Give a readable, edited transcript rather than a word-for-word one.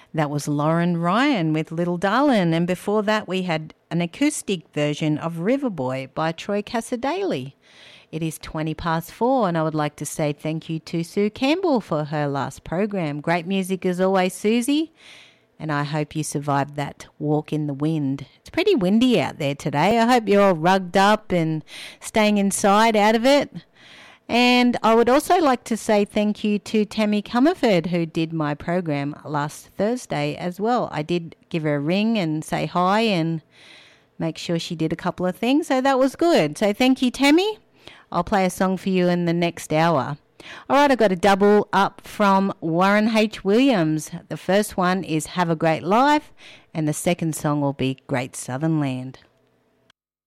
That was Lauren Ryan with Little Darlin', and before that we had an acoustic version of Riverboy by Troy Cassar-Daley. It is 4:20, and I would like to say thank you to Sue Campbell for her last program. Great music as always, Susie, and I hope you survived that walk in the wind. It's pretty windy out there today. I hope you're all rugged up and staying inside out of it. And I would also like to say thank you to Tammy Comerford, who did my program last Thursday as well. I did give her a ring and say hi and make sure she did a couple of things, so that was good. So thank you, Tammy. I'll play a song for you in the next hour. All right, I've got a double up from Warren H. Williams. The first one is Have a Great Life, and the second song will be Great Southern Land.